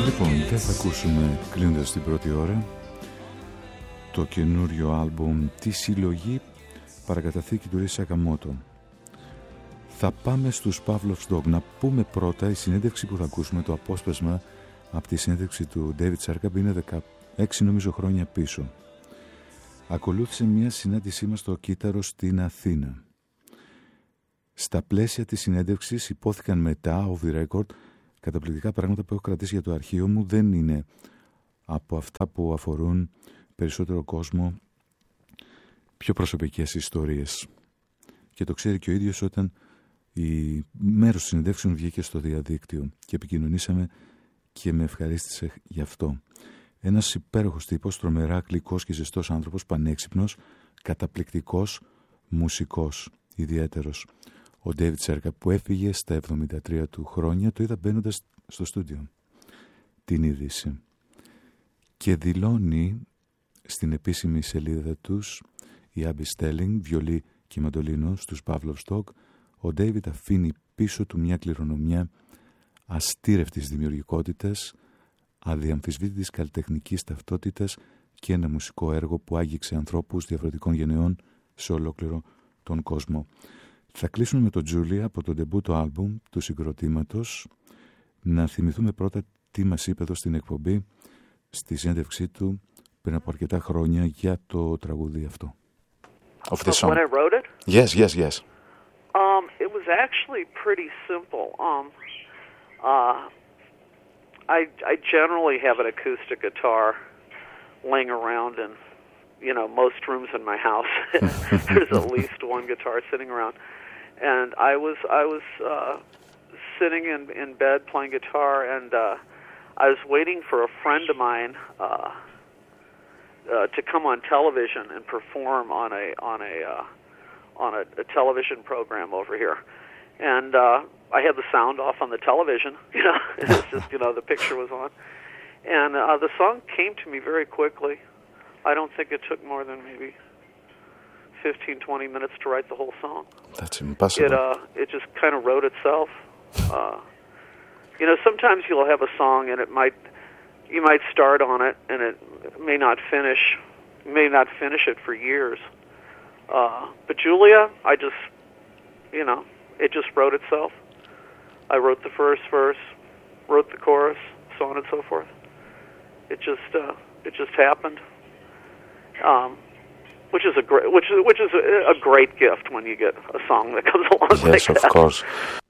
Λοιπόν, δεν θα ακούσουμε κλείνοντας την πρώτη ώρα το καινούριο άλμπουμ τη συλλογή παρακαταθήκη του Ρίση Σακαμότο. Θα πάμε στους Pavlov's Dog. Να πούμε πρώτα η συνέντευξη που θα ακούσουμε, το απόσπασμα από τη συνέντευξη του David Sercap είναι 16 νομίζω χρόνια πίσω. Ακολούθησε μια συνάντησή μας στο Κύτταρο στην Αθήνα. Στα πλαίσια της συνέντευξης υπόθηκαν μετά, off the record, καταπληκτικά πράγματα που έχω κρατήσει για το αρχείο μου. Δεν είναι από αυτά που αφορούν περισσότερο κόσμο, πιο προσωπικές ιστορίες. Και το ξέρει και ο ίδιος όταν η μέρος της συνεντεύξεων βγήκε στο διαδίκτυο και επικοινωνήσαμε και με ευχαρίστησε γι' αυτό. Ένας υπέροχος τύπος, τρομερά γλυκός και ζεστός άνθρωπος, πανέξυπνος, καταπληκτικός μουσικός, ιδιαίτερος. Ο David Sercap που έφυγε στα 73 του χρόνια, το είδα μπαίνοντας στο στούντιο την είδηση και δηλώνει στην επίσημη σελίδα τους η Abby Stelling, βιολί και μαντολίνο στους Pavlov's Dog. Ο David αφήνει πίσω του μια κληρονομιά αστήρευτης δημιουργικότητας, αδιαμφισβήτητης καλλιτεχνικής ταυτότητας και ένα μουσικό έργο που άγγιξε ανθρώπους διαφορετικών γενεών σε ολόκληρο τον κόσμο. Θα κλείσουμε με το Julia από το ντεμπούτο άλμπουμ του συγκροτήματος. Να θυμηθούμε πρώτα τι μας είπε εδώ στην εκπομπή στη συνέντευξή του πριν από αρκετά χρόνια για το τραγούδι αυτό. Of this song. When I wrote it? Yes. It was actually pretty simple. I generally have an acoustic guitar laying around in, most rooms in my house. There's at least one guitar sitting around. And I was sitting in bed playing guitar, and I was waiting for a friend of mine to come on television and perform on a television program over here. And I had the sound off on the television, it's just, the picture was on. And the song came to me very quickly. I don't think it took more than maybe 15, 20 minutes to write the whole song. That's impossible. It just kind of wrote itself. Sometimes you'll have a song and you might start on it and it may not finish it for years. But Julia, it just wrote itself. I wrote the first verse, wrote the chorus, so on and so forth. It just happened. Which is a great gift when you get a song that comes along like that. Yes, of course.